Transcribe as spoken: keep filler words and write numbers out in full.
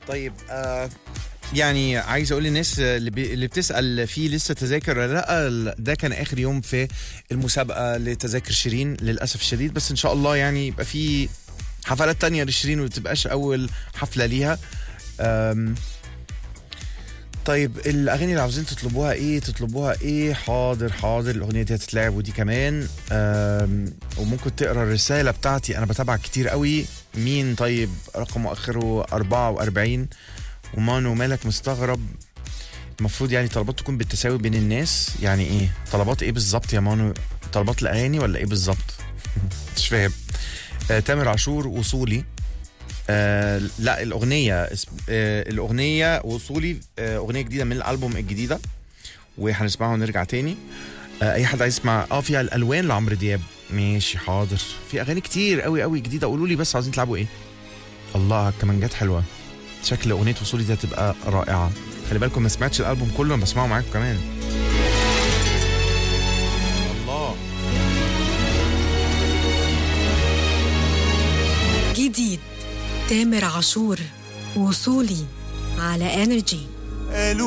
طيب آه يعني عايز اقول للناس اللي, بي... اللي بتسال في لسه تذاكر ولا لا، ده كان اخر يوم في المسابقه لتذاكر شيرين للاسف الشديد، بس ان شاء الله يعني يبقى في حفلات تانية لشيرين وما تبقاش اول حفله ليها. أم... طيب الاغاني اللي عاوزين تطلبوها ايه تطلبوها ايه حاضر حاضر الاغنيه دي هتتلعب ودي كمان. أم... وممكن تقرا الرساله بتاعتي، انا بتابع كتير قوي. مين طيب رقمه اخره أربعة وأربعين؟ ومانو مالك مستغرب؟ المفروض يعني طلبات تكون بالتساوي بين الناس، يعني ايه طلبات ايه بالظبط يا مانو؟ طلبات الاغاني ولا ايه بالظبط؟ مش فاهم. آه تامر عاشور وصولي. آه لا الاغنيه اسم آه الاغنيه وصولي، آه اغنيه جديده من الالبوم الجديده وهنسمعها ونرجع تاني. آه اي حد عايز يسمع اه فيها الالوان لعمرو دياب، ماشي حاضر. في اغاني كتير قوي قوي جديده، قولوا لي بس عايزين تلعبوا ايه. الله كمانجات حلوه، شكل اغنيه وصولي دي هتبقى رائعه. خلي بالكم ما سمعتش الالبوم كله، انا بسمعه معاكم كمان. الله جديد تامر عاشور وصولي على انرجي.